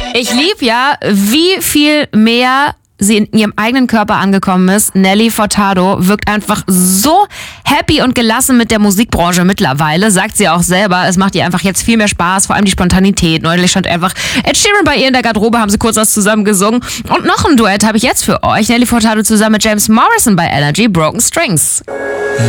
Ich liebe ja, wie viel mehr sie in ihrem eigenen Körper angekommen ist. Nelly Furtado wirkt einfach so happy und gelassen mit der Musikbranche mittlerweile. Sagt sie auch selber, es macht ihr einfach jetzt viel mehr Spaß, vor allem die Spontanität. Neulich stand einfach Ed Sheeran bei ihr in der Garderobe, haben sie kurz was zusammen gesungen. Und noch ein Duett habe ich jetzt für euch. Nelly Furtado zusammen mit James Morrison bei Energy, Broken Strings.